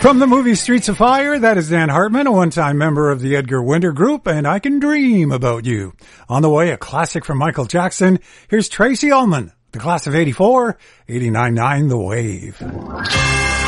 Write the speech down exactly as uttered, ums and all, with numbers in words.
From the movie Streets of Fire, that is Dan Hartman, a one-time member of the Edgar Winter Group, and I Can Dream About You. On the way, a classic from Michael Jackson. Here's Tracy Ullman, the class of eighty-four, eighty-nine point nine The Wave.